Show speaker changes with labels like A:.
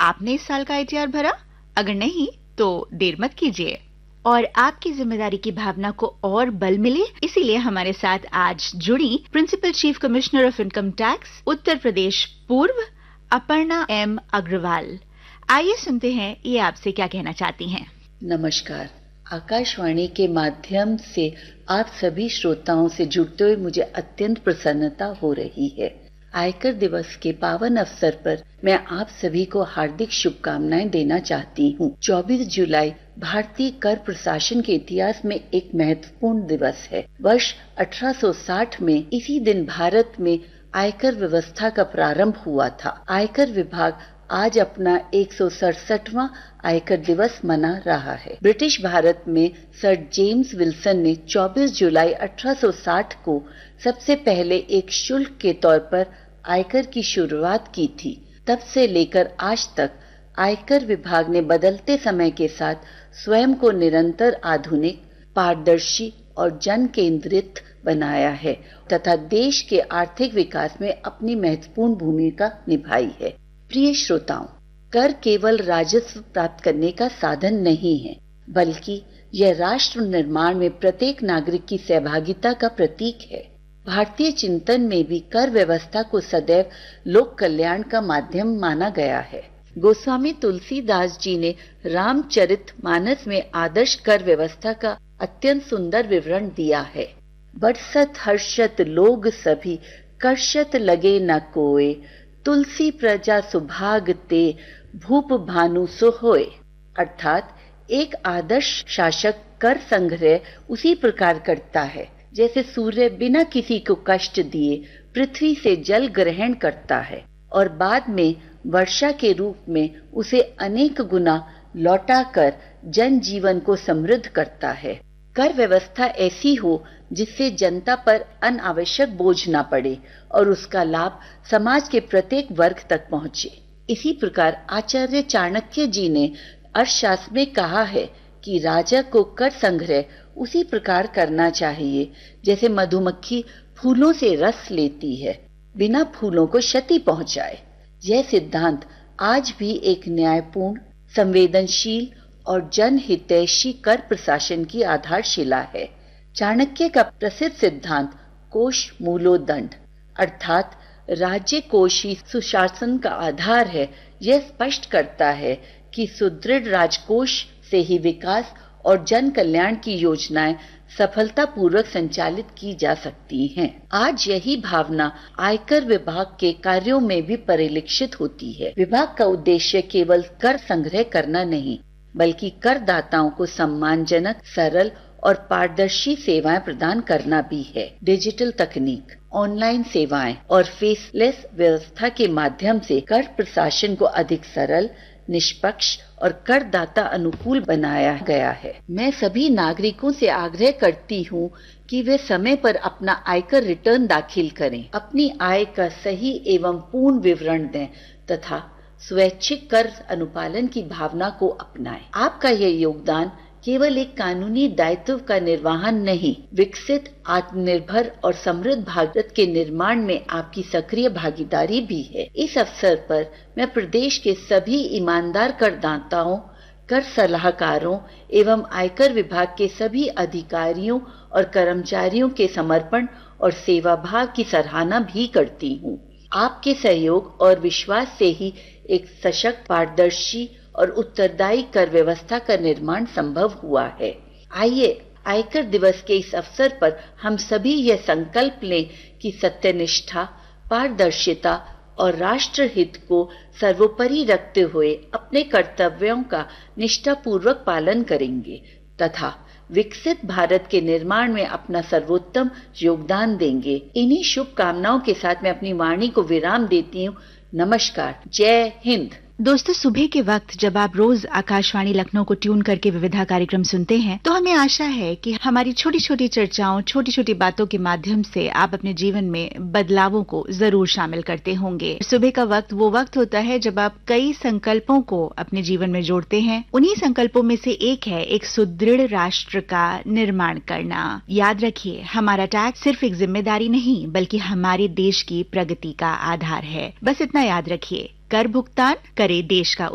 A: आपने इस साल का आईटीआर भरा? अगर नहीं तो देर मत कीजिए। और आपकी जिम्मेदारी की भावना को और बल मिले, इसीलिए हमारे साथ आज जुड़ी principal chief commissioner of income tax Uttar Pradesh पूर्व अपर्णा एम अग्रवाल। आइए सुनते हैं ये आपसे क्या कहना चाहती हैं।
B: नमस्कार। आकाशवाणी के माध्यम से आप सभी श्रोताओं से जुड़ते हुए मुझे अत्यंत प्रसन्नता हो रही है। आयकर दिवस के पावन अवसर पर मैं आप सभी को हार्दिक शुभकामनाएं देना चाहती हूँ। 24 जुलाई भारतीय कर प्रशासन के इतिहास में एक महत्वपूर्ण दिवस है। वर्ष 1860 में इसी दिन भारत में आयकर व्यवस्था का प्रारंभ हुआ था। आयकर विभाग आज अपना 167वां आयकर दिवस मना रहा है। ब्रिटिश भारत में सर जेम्स विल्सन ने 24 जुलाई 1860 को सबसे पहले एक शुल्क के तौर पर आयकर की शुरुआत की थी। तब से लेकर आज तक आयकर विभाग ने बदलते समय के साथ स्वयं को निरंतर आधुनिक, पारदर्शी और जन केंद्रित बनाया है तथा देश के आर्थिक विकास में अपनी महत्वपूर्ण भूमिका निभाई है। प्रिय श्रोताओं, कर केवल राजस्व प्राप्त करने का साधन नहीं है, बल्कि यह राष्ट्र निर्माण में प्रत्येक नागरिक की सहभागिता का प्रतीक है। भारतीय चिंतन में भी कर व्यवस्था को सदैव लोक कल्याण का माध्यम माना गया है। गोस्वामी तुलसीदास जी ने रामचरितमानस में आदर्श कर व्यवस्था का अत्यंत सुंदर विवरण दिया है। बरसत हर्षत लोग सभी, कर्षत लगे न कोय, तुलसी प्रजा सुभाग ते, भूप भानु सोहोय। अर्थात एक आदर्श शासक कर संग्रह उसी प्रकार करता है जैसे सूर्य बिना किसी को कष्ट दिए पृथ्वी से जल ग्रहण करता है और बाद में वर्षा के रूप में उसे अनेक गुना लौटाकर जन जीवन को समृद्ध करता है। कर व्यवस्था ऐसी हो जिससे जनता पर अनावश्यक बोझ न पड़े और उसका लाभ समाज के प्रत्येक वर्ग तक पहुँचे। इसी प्रकार आचार्य चाणक्य जी ने अर्थशास्त्र में कहा है कि राजा को कर संग्रह उसी प्रकार करना चाहिए जैसे मधुमक्खी फूलों से रस लेती है, बिना फूलों को क्षति पहुंचाए। यह सिद्धांत आज भी एक न्यायपूर्ण, संवेदनशील और जनहितैषी कर प्रशासन की आधारशिला है। चाणक्य का प्रसिद्ध सिद्धांत कोश मूलो दंड अर्थात राज्य कोश ही सुशासन का आधार है। यह स्पष्ट करता है कि सुदृढ़ राजकोष से ही विकास और जन कल्याण की योजनाएं सफलतापूर्वक संचालित की जा सकती हैं। आज यही भावना आयकर विभाग के कार्यों में भी परिलक्षित होती है। विभाग का उद्देश्य केवल कर संग्रह करना नहीं, बल्कि करदाताओं को सम्मानजनक, सरल और पारदर्शी सेवाएं प्रदान करना भी है। डिजिटल तकनीक, ऑनलाइन सेवाएं और फेसलेस व्यवस्था के माध्यम से कर प्रशासन को अधिक सरल, निष्पक्ष और करदाता अनुकूल बनाया गया है। मैं सभी नागरिकों से आग्रह करती हूँ कि वे समय पर अपना आयकर रिटर्न दाखिल करें, अपनी आय का सही एवं पूर्ण विवरण दें तथा स्वैच्छिक कर अनुपालन की भावना को अपनाएं। आपका यह योगदान केवल एक कानूनी दायित्व का निर्वहन नहीं, विकसित, आत्मनिर्भर और समृद्ध भारत के निर्माण में आपकी सक्रिय भागीदारी भी है। इस अवसर पर मैं प्रदेश के सभी ईमानदार करदाताओं, कर सलाहकारों एवं आयकर विभाग के सभी अधिकारियों और कर्मचारियों के समर्पण और सेवा भाव की सराहना भी करती हूँ। आपके सहयोग और विश्वास से ही एक सशक्त, पारदर्शी और उत्तरदायी कर व्यवस्था का निर्माण संभव हुआ है। आइए आयकर दिवस के इस अवसर पर हम सभी यह संकल्प लें कि सत्यनिष्ठा, पारदर्शिता और राष्ट्र हित को सर्वोपरि रखते हुए अपने कर्तव्यों का निष्ठापूर्वक पालन करेंगे तथा विकसित भारत के निर्माण में अपना सर्वोत्तम योगदान देंगे। इन्हीं शुभकामनाओं के साथ मैं अपनी वाणी को विराम देती हूँ। नमस्कार। जय हिंद।
A: दोस्तों, सुबह के वक्त जब आप रोज आकाशवाणी लखनऊ को ट्यून करके विविधा कार्यक्रम सुनते हैं तो हमें आशा है कि हमारी छोटी छोटी चर्चाओं, छोटी छोटी बातों के माध्यम से आप अपने जीवन में बदलावों को जरूर शामिल करते होंगे। सुबह का वक्त वो वक्त होता है जब आप कई संकल्पों को अपने जीवन में जोड़ते हैं। उन्हीं संकल्पों में से एक है एक सुदृढ़ राष्ट्र का निर्माण करना। याद रखिए, हमारा टैक्स सिर्फ एक जिम्मेदारी नहीं बल्कि हमारे देश की प्रगति का आधार है। बस इतना याद रखिए, कर भुगतान करे देश का